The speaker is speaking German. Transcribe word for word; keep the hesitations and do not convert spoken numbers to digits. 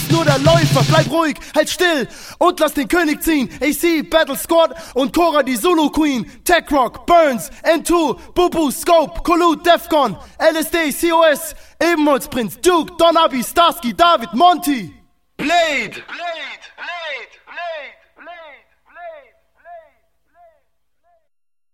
bist nur der Läufer, bleib ruhig, halt still und lass den König ziehen. A C, Battle Squad und Cora die Zulu Queen. Tech Rock, Burns, N zwei, Bubu, Scope, Collude, Defcon, L S D, C O S, Ebenholz Prinz, Duke, Don Abi, Starsky, David, Monty. Blade! Blade!